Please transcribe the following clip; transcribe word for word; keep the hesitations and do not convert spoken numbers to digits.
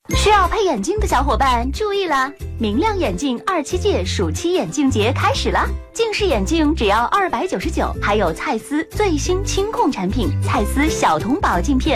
需要配眼镜的小伙伴注意了，明亮眼镜二七届暑期眼镜节开始了，近视眼镜只要二百九十九，还有蔡司最新轻控产品蔡司小童宝镜片。